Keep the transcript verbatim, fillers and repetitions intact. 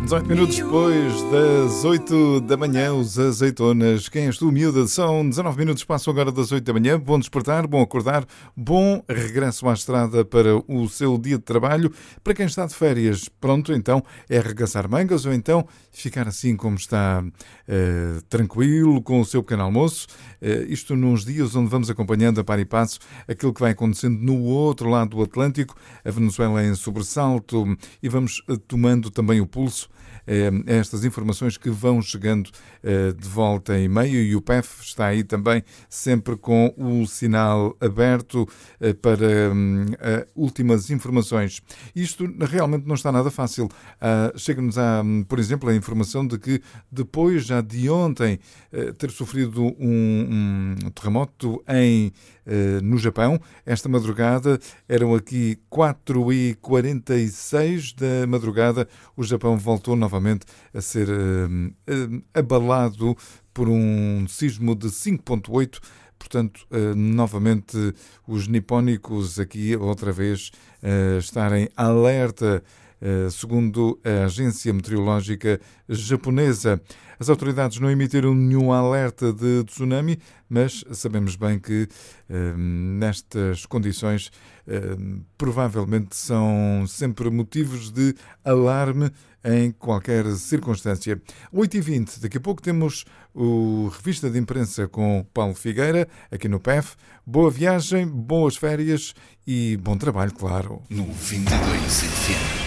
dezoito minutos depois das oito da manhã, os azeitonas. Quem és tu, miúda? São dezanove minutos, passam agora das oito da manhã. Bom despertar, bom acordar, bom regresso à estrada para o seu dia de trabalho. Para quem está de férias, pronto, então é arregaçar mangas ou então ficar assim como está, uh, tranquilo, com o seu pequeno almoço. Uh, isto nos dias onde vamos acompanhando a par e passo aquilo que vai acontecendo no outro lado do Atlântico, a Venezuela em sobressalto, e vamos uh, tomando também o pulso a estas informações que vão chegando de volta e meio, e o P E F está aí também sempre com o sinal aberto para últimas informações. Isto realmente não está nada fácil. Chega-nos, a, por exemplo, a informação de que depois já de ontem ter sofrido um, um terremoto em, no Japão, esta madrugada eram aqui quatro e quarenta e seis da madrugada, o Japão voltou novamente a ser uh, uh, abalado por um sismo de cinco ponto oito. Portanto, uh, novamente os nipónicos aqui outra vez uh, estarem alerta, uh, segundo a agência meteorológica japonesa. As autoridades não emitiram nenhum alerta de tsunami, mas sabemos bem que uh, nestas condições uh, provavelmente são sempre motivos de alarme em qualquer circunstância. oito e vinte, daqui a pouco temos o Revista de Imprensa com Paulo Figueira, aqui no P E F. Boa viagem, boas férias e bom trabalho, claro. No vinte e dois F M.